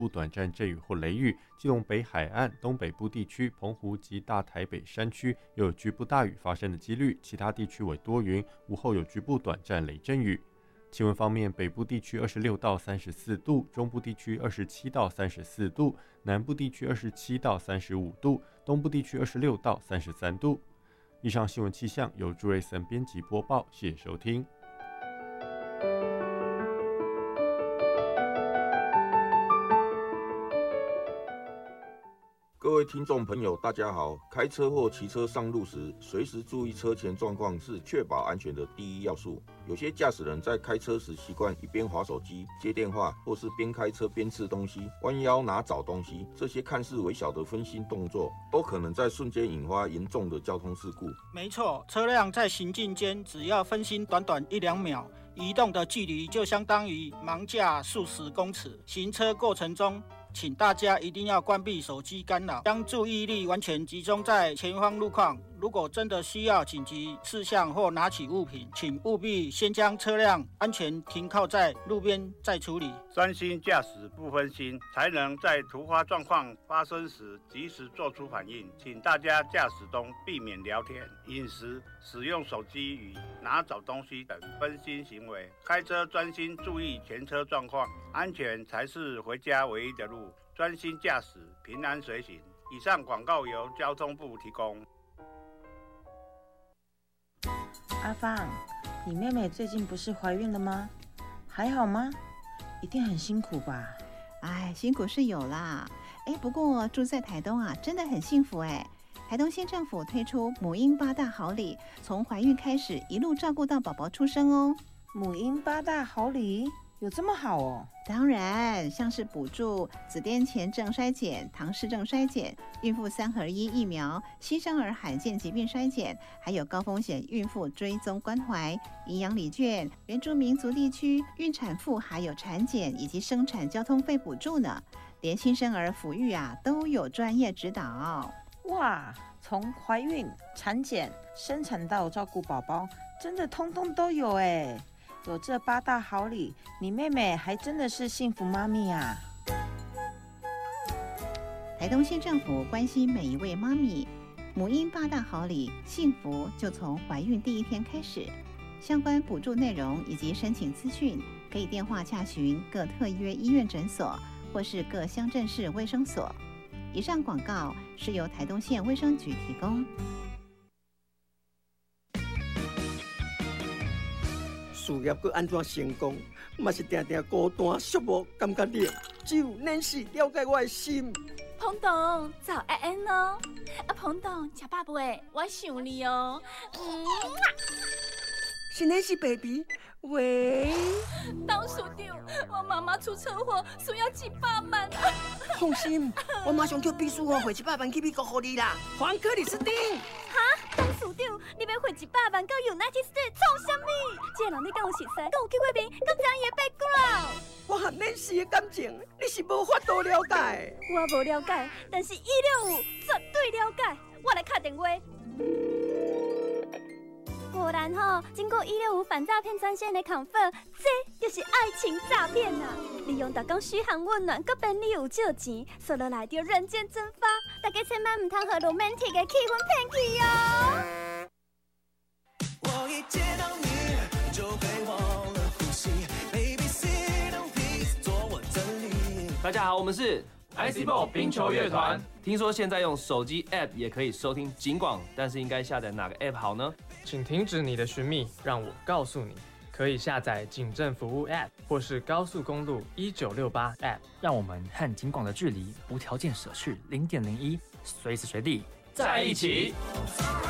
部短暂阵雨或雷雨，基隆北海岸、东北部地区、澎湖及大台北山区有局部大雨发生的几率，其他地区为多云，午后有局部短暂雷阵雨。气温方面，北部地区26到34度，中部地区27到34度，南部地区27到35度，东部地区26到33度。以上新闻气象由朱瑞森编辑播报，谢谢收听。 各位听众朋友，大家好！开车或骑车上路时，随时注意车前状况是确保安全的第一要素。有些驾驶人在开车时习惯一边滑手机、接电话，或是边开车边吃东西、弯腰拿找东西，这些看似微小的分心动作，都可能在瞬间引发严重的交通事故。 没错，车辆在行进间只要分心短短1-2秒，移动的距离就相当于盲驾数十公尺。行车过程中，请大家一定要关闭手机干扰，将注意力完全集中在前方路况。如果真的需要紧急事项或拿起物品，请务必先将车辆安全停靠在路边再处理。 专心驾驶不分心，才能在突发状况发生时及时做出反应。请大家驾驶中避免聊天、饮食、使用手机与拿找东西等分心行为。开车专心注意前车状况，安全才是回家唯一的路。专心驾驶，平安随行。以上广告由交通部提供。 阿芳，你妹妹最近不是怀孕了吗？还好吗？一定很辛苦吧？ 哎，辛苦是有啦。不过住在台东啊，真的很幸福哎。台东县政府推出母婴8大好礼，从怀孕开始一路照顾到宝宝出生哦。 母婴8大好礼有这么好哦？ 当然，像是补助子癫前症筛检、唐氏症筛检、孕妇3合1疫苗、新生儿罕见疾病筛检，还有高风险孕妇追踪关怀、营养礼券、原住民族地区孕产妇还有产检以及生产交通费补助呢。连新生儿抚育啊都有专业指导。 哇，从怀孕、产检、生产到照顾宝宝，真的通通都有哎。有这8大好礼，你妹妹还真的是幸福妈咪啊！ 台东县政府关心每一位妈咪，母婴8大好礼，幸福就从怀孕第一天开始。相关补助内容以及申请资讯，可以电话洽询各特约医院诊所或是各乡镇市卫生所。以上广告是由台东县卫生局提供。 事业要安怎成功，嘛是定定孤单寂寞，感觉你只有Nancy了解我的心。 彭董，早安哦！彭董，吃饱未？我想你哦。 是Nancy baby， 喂。 董事长，我妈妈出车祸，需要700万啊！ 放心，我马上叫秘书汇700万去美国给你啦。黄克里斯汀。 哈，董事长，你要汇100万到 United States 创啥物？这个人你敢有熟悉？敢有去过面？敢知伊的 background？ 我和Nancy的感情，你是无法度了解。 我无了解，但是165绝对了解。我来打电话。果然经过165反诈骗专线的confirm，这就是爱情诈骗啊！利用大家嘘寒问暖，搁便利有借钱，说落来就人间蒸发。大家千万唔通和 romantic 的气氛骗去哦！我一见到你就会忘了呼吸 ，Baby sit on please 做我真理。 大家好，我们是 ICBall 冰球乐团。听说现在用手机 App 也可以收听警广，但是应该下载哪个 App 好呢？ 请停止你的寻觅，让我告诉你。可以下载警政服务 App 或是高速公路1968 App， 让我们和警广的距离无条件舍去0.01，随时随地在一起。